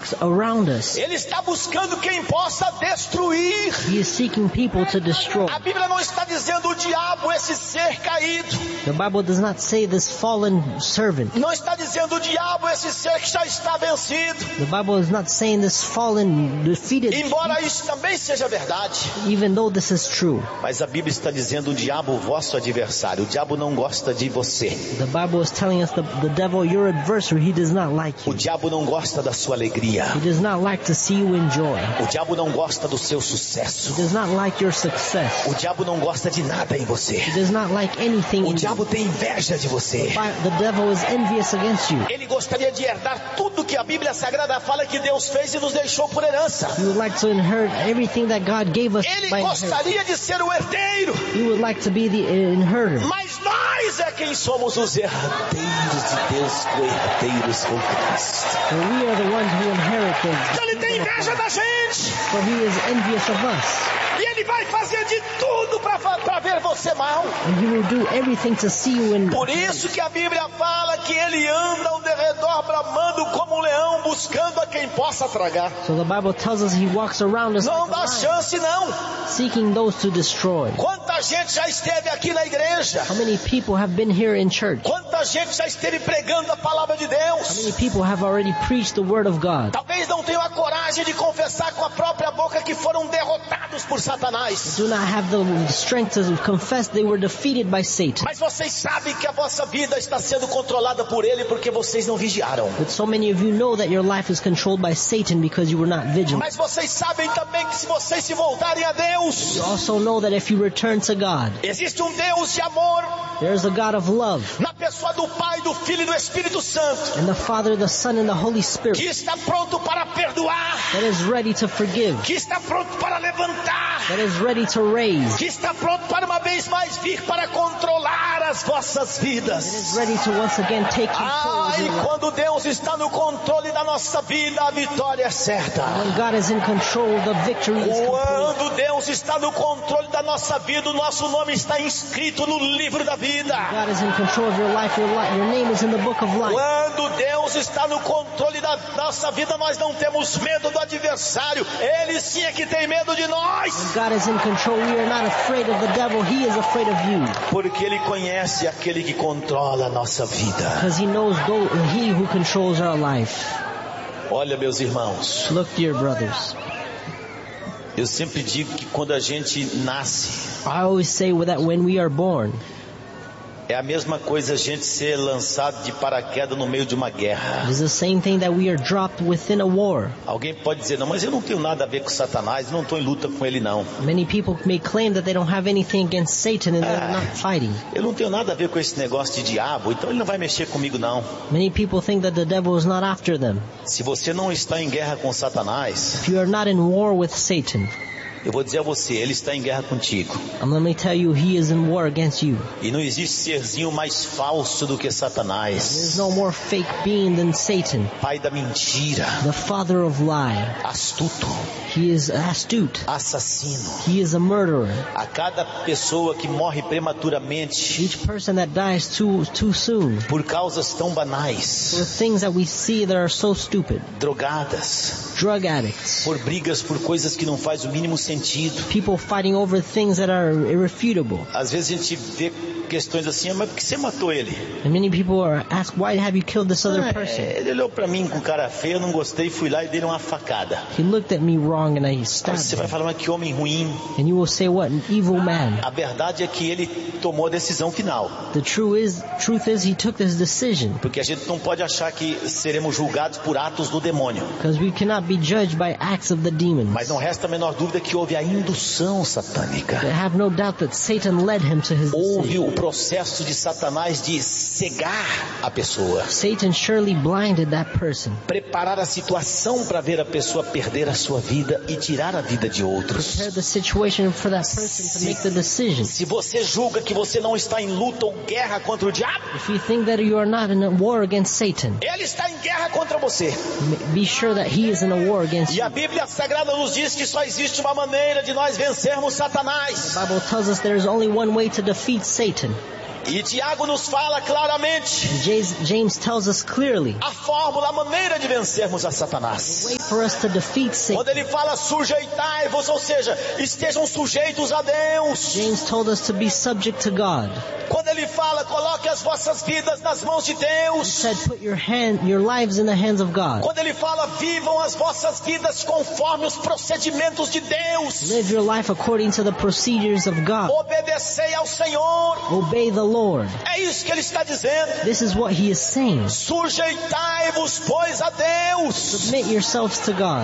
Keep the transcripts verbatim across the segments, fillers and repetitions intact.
walks around us. Ele está buscando quem possa destruir. He is seeking people to destroy. A Bíblia não está dizendo o diabo, esse ser caído. The Bible does not say this fallen servant. Não está dizendo o diabo, esse ser que já está vencido. The Bible is not saying this fallen, defeated. Embora isso também seja verdade. Even though this is true. Mas a Bíblia está dizendo o diabo, o vosso adversário. O diabo não gosta de você. The Bible is telling us the, the devil, your adversary, he does not like you. O diabo não gosta da sua alegria. He does not like to see you enjoy. O diabo não gosta do seu sucesso. He does not like your success. O diabo não gosta de nada em você. He does not like anything O in diabo tem inveja de você. you. The devil is envious against you. Ele gostaria de herdar tudo que a Bíblia Sagrada fala que Deus fez e nos deixou por herança. He would like to inherit everything that God gave us Ele by gostaria de ser o herdeiro. He would like to be the inheritor. Mas nós é quem somos os herdeiros de Deus, co-herdeiros com Cristo. For we are the ones who inherit the. Ele tem inveja da gente. For he is envious of us. E ele vai fazer de tudo para ver você mal. And he will do everything to see you in. Por isso que a Bíblia fala que ele anda ao derredor bramando como um leão, buscando a quem possa tragar. So the Bible tells us he walks around us Não like a dá lion, chance não. seeking those to destroy. Quanta gente já esteve aqui na igreja? How many people have been here in church? Quanta gente já esteve pregando a palavra de How Deus? many people have already preached the word of God? Talvez não tenham a coragem de confessar com a própria boca que foram derrotados por Satanás. Do not have the strength to confess they were defeated by Satan. Mas vocês sabem que a vossa vida está sendo controlada por ele porque vocês não vigiaram. But so many of you know that your life is controlled by Satan because you were not vigilant. Mas vocês sabem também que se vocês se voltarem a Deus, You also know that if you return to God, existe um Deus de amor there is a God of love, na pessoa do Pai, do Filho e do Espírito Santo, and the Father, the Son, and the Holy Spirit que está pronto para perdoar, that is ready to forgive, que está pronto para levantar, that is ready to raise, que está pronto para uma vez mais vir para controlar as vossas that vidas. is ready to once again take control Ah, of e your life. quando Deus está no controle da nossa vida, a vitória é certa. When God is in control, the victory is complete. Quando Deus está no controle da nossa vida, o nosso nome está inscrito no livro da vida. God is in control of your life. Your, li- your name is in the book of life. Quando Deus está no controle da nossa vida, nós não temos medo do adversário. Ele sim é que tem medo de nós. God is in control. We are not afraid of the devil. He is afraid of you. Porque Ele conhece aquele que controla a nossa vida. Because he knows go, he who controls our life. Olha, meus irmãos, Look, dear brothers. eu sempre digo que quando a gente nasce, I always say that when we are born, é a mesma coisa a gente ser lançado de paraquedas no meio de uma guerra. it is the same thing that we are dropped within a war. Alguém pode dizer, não, mas eu não tenho nada a ver com Satanás, não estou em luta com ele não. Many people may claim that they don't have anything against Satan and they're not fighting. Eu não tenho nada a ver com esse negócio de diabo, então ele não vai mexer comigo não. Many people think that the devil is not after them. Se você não está em guerra com Satanás, If you are not in war with Satan, eu vou dizer a você, ele está em guerra contigo. and let me tell you, he is in war against you. E não existe serzinho mais falso do que There's Satanás. no more fake being than Satan, Pai da mentira, the father of lie. astuto, He is astute. assassino. He is a murderer. A cada pessoa que morre prematuramente Each person that dies too too soon por causas tão for banais, things that we see that are so stupid. drogadas, Drug addicts. por brigas por coisas que não faz o mínimo sentido. People fighting over things that are irrefutable. Às vezes a gente vê questões assim, mas por que você matou ele? And many people are asked, why have you killed this other person? É, ele olhou pra mim com cara feia, eu não gostei, fui lá e dei uma facada. He looked at me wrong and I Aí stabbed você vai him. falar, mas que homem ruim. And you will say, what an evil man. A verdade é que ele tomou a decisão final. The true is, truth is he took this decision. Porque a gente não pode achar que seremos julgados por atos do demônio. Because we cannot be judged by acts of the demons. Mas não resta a menor dúvida que houve a indução satânica. I have no doubt that Satan led him to his Houve decision. o processo de Satanás de cegar a pessoa. Satan surely blinded that person. Preparar a situação para ver a pessoa perder a sua vida e tirar a vida de outros. Prepare the situation for that person to make the decision. Se você julga que você não está em luta ou guerra contra o diabo, If you think that you are not in a war against Satan, ele está em guerra contra você. be sure that he is in a war against E you. a Bíblia Sagrada nos diz que só existe uma maneira de nós vencermos Satanás. The Bible tells us there is only one way to defeat Satan. E Tiago nos fala claramente James, James tells us clearly a fórmula, a maneira de vencermos a the Satanás. way for us to defeat Satan. Quando ele fala sujeitai-vos, ou seja, estejam sujeitos a Deus. James told us to be subject to God. Quando ele fala coloque as vossas vidas nas mãos de He Deus. said put your hand, your lives in the hands of God. Quando ele fala vivam as vossas vidas conforme os procedimentos de Deus. Live your life according to the procedures of God. Obedecei ao Senhor. Obey the Lord. É isso que ele está dizendo. This is what he is saying. Sujeitai-vos, pois, a Deus. Submit yourselves to God.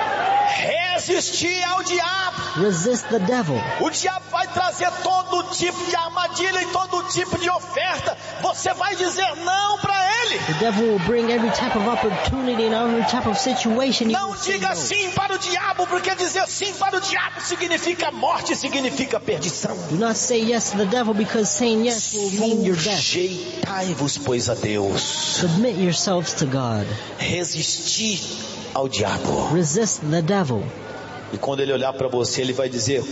Resistir ao diabo. Resist the devil. O diabo vai trazer todo tipo de armadilha e todo tipo de oferta. Você vai dizer não para ele. The devil will bring every type of opportunity and every type of situation. You Não will say diga no. sim para o diabo, porque dizer sim para o diabo significa morte, significa perdição. Do not say yes to the devil, because saying yes will mean your death. Sujeitai-vos, pois, a Deus. Submit yourselves to God. Resistir ao diabo. Resist the devil. E quando ele olhar para você, ele vai dizer: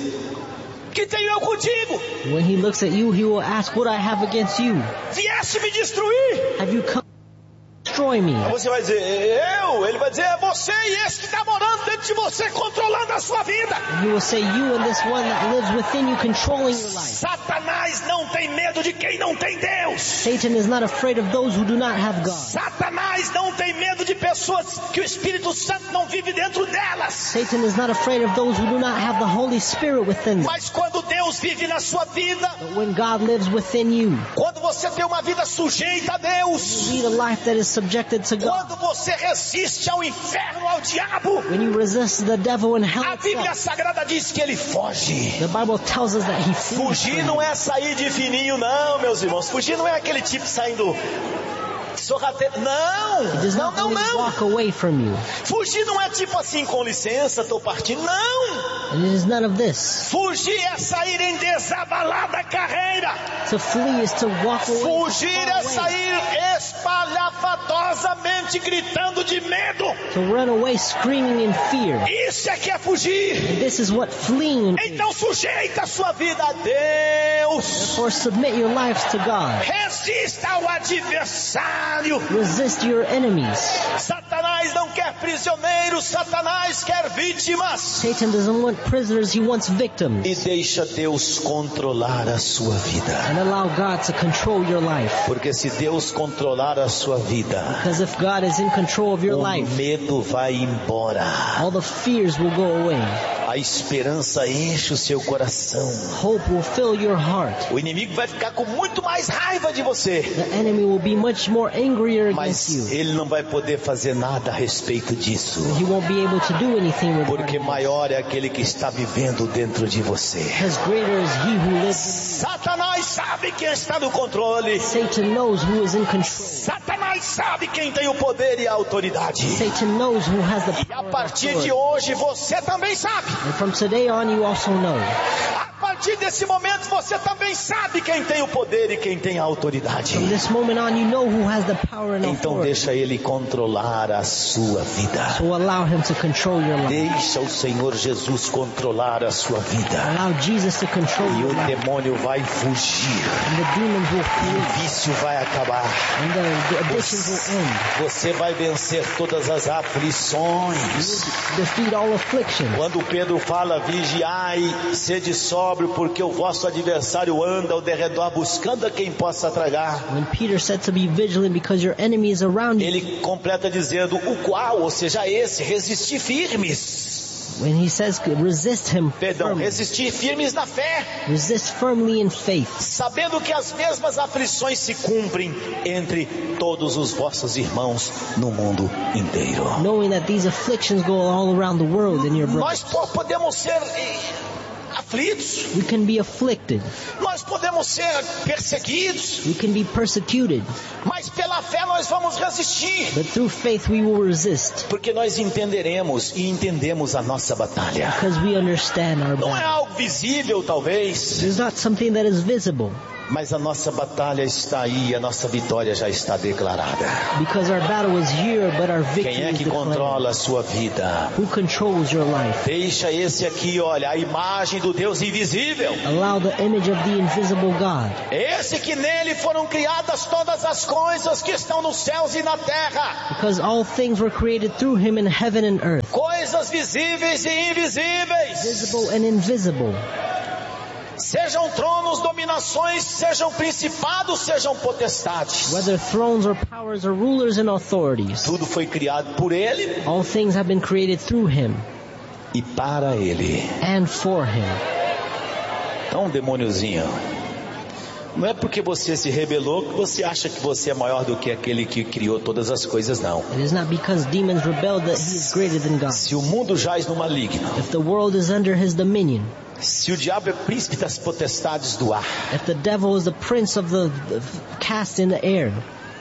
que tenho eu contigo? When he looks at you, he will ask, what I have against you? Vieste me destruir? Have you come to destroy me? Você vai dizer: eu? Ele vai dizer: é você e esse que está morando dentro de você, controlando a sua vida. And he will say, you and this one that lives within you, controlling your life. Satanás não tem medo de quem não tem Deus. Satan is not afraid of those who do not have God. Satanás não tem medo de pessoas que o Espírito Santo não vive dentro delas. Satan is not afraid of those who do not have the Holy Spirit within them. Mas quando Deus vive na sua vida, But when God lives within you, quando você tem uma vida sujeita a Deus, you lead a life that is subjected to God. quando você resiste ao inferno, ao diabo, When you resist the devil and hell a Bíblia itself, Sagrada diz que ele foge. the Bible tells us that he flees Fugir from não you. é sair de fininho, não, meus irmãos. Fugir não é aquele tipo saindo sorrateiro. Não, He does não, not não, really não. walk away from you. Fugir não é tipo assim, com licença, estou partindo. Não. And it is none of this. Fugir é sair em desabalada carreira. To flee is to walk away. Fugir é far away. sair espalhafatosamente gritando de medo. To run away screaming in fear. Isso é que é fugir. And this is what fleeing is. Então sujeita a sua vida a Deus. Therefore submit your lives to God. Resista ao adversário. Resist your enemies. Satanás não quer prisioneiros, Satanás quer vítimas. Satan doesn't want prisoners, he wants victims. E deixa Deus controlar a sua vida. And allow God to control your life. Porque se Deus controlar a sua vida, Because if God is in control of your o life, medo vai embora. all the fears will go away. A esperança enche o seu coração. Hope will fill your heart. O inimigo vai ficar com muito mais raiva de você, The enemy will be much more angrier against mas you. ele não vai poder fazer nada a respeito disso. He won't be able to do anything with Porque it. maior é aquele que está vivendo dentro de você. Because greater is he who lives Satanás sabe quem está no controle. in Satan knows who is in control. Satanás sabe quem tem o poder e a autoridade. Satan knows who has the E a power and partir authority. de hoje você também sabe. And from today on you also know. A partir desse momento você também sabe quem tem o poder e quem tem a autoridade. From this moment on you know who has the power and Então authority. deixa ele controlar a sua vida. So allow him to control your life. Deixa o Senhor Jesus controlar a sua vida. Allow Jesus to control E your o life. demônio vai fugir. And the demons will O flee. vício vai acabar. And the, the addictions will end. Você vai vencer todas as aflições. Defeat all affliction. Quando Pedro fala, vigiai, sede sóbrio, porque o vosso adversário anda ao derredor buscando a quem possa tragar. When Peter said to be vigilant because your enemy is around you, Ele completa dizendo, o qual, ou seja, esse, resistir firmes. when he says resist him Perdão, firmly, resistir firmes na fé, resist firmly in faith, sabendo que as mesmas aflições se cumprem entre todos os vossos irmãos no mundo inteiro. knowing that these afflictions go all around the world in your Nós brothers. po- podemos ser eh, aflitos, We can be afflicted. nós podemos ser perseguidos, We can be persecuted. mas pela fé nós vamos resistir, But through faith we will resist. porque nós entenderemos e entendemos a nossa batalha. Because we understand our Não é battle. algo visível, talvez, It's not something that is visible. Mas a nossa batalha está aí, a nossa vitória já está declarada. Because our battle is here, but our victory Quem é is que declared. controla a sua vida? Who controls your life? Deixa esse aqui, olha, a imagem do Deus invisível. Allow the image of the invisible God. Esse que nele foram criadas todas as coisas que estão nos céus e na terra. Because all things were created through him in heaven and earth. Coisas visíveis e invisíveis. Visible and invisible. Sejam tronos, dominações, sejam principados, sejam potestades. Whether thrones or powers or rulers and authorities. Tudo foi criado por Ele. All things have been created through him. E para Ele. And for him. Então, demôniozinho, não é porque você se rebelou que você acha que você é maior do que aquele que criou todas as coisas, não. It is not because demons rebelled that he is greater than God. Se o mundo jaz no maligno, If the world is under his dominion, se o diabo é príncipe das potestades do ar, if the devil is the prince of the, the cast in the air,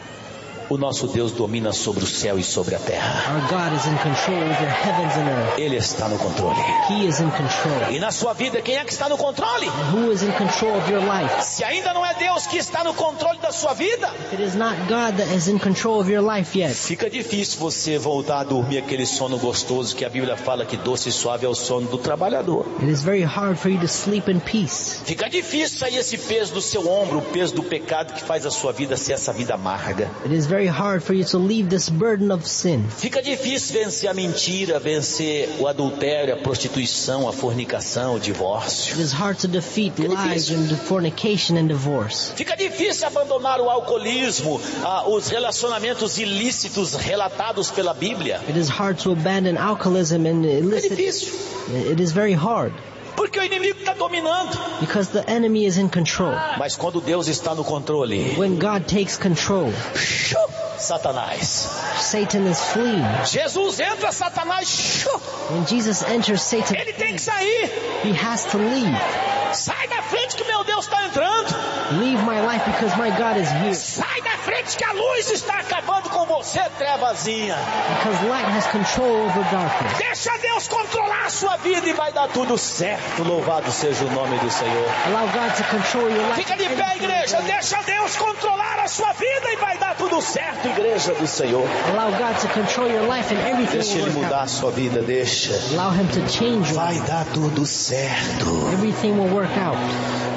o nosso Deus domina sobre o céu e sobre a terra. our God is in control over heavens and earth. Ele está no controle. He is in control. E na sua vida, quem é que está no controle? And who is in control of your life? Se ainda não é Deus que está no controle da sua vida, If it is not God that is in control of your life yet, fica difícil você voltar a dormir aquele sono gostoso que a Bíblia fala que doce e suave é o sono do trabalhador. it is very hard for you to sleep in peace. Fica difícil sair esse peso do seu ombro, o peso do pecado que faz a sua vida ser essa vida amarga. It is very hard for you to leave this burden of sin. Fica difícil vencer a mentira, vencer o adultério, a prostituição, a fornicação, o divórcio. It is hard to defeat Fica lies difícil. and fornication and divorce. Fica difícil abandonar o alcoolismo, ah, os relacionamentos ilícitos relatados pela Bíblia. It is hard to abandon alcoholism and É illicit. difícil, It is very hard porque o inimigo está dominando. because the enemy is in control. Mas quando Deus está no controle, When God takes control, Satanás. Satan is fleeing. Jesus entra, Satanás. When Jesus enters, Satan, Ele tem que sair. he has to leave. Sai da frente que meu Deus está entrando. Leave my life because my God is here. Sai da frente que a luz está acabando com você, trevazinha. Because light has control over darkness. Deixa Deus controlar a sua vida e vai dar tudo certo. Louvado seja o nome do Senhor. Allow God to control your life. Fica de pé, igreja. Deixa Deus controlar a sua vida e vai dar tudo certo, igreja do Senhor. Allow God to control your life and everything Deixa will Ele work mudar a out. sua vida, deixa. Allow him to change you. Vai dar tudo certo. Everything will work out.